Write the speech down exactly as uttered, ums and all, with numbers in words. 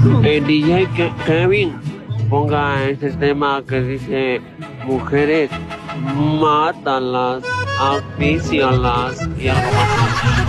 El D J Ke- Kevin ponga este tema que dice mujeres, mátalas, asfixialas y algo más.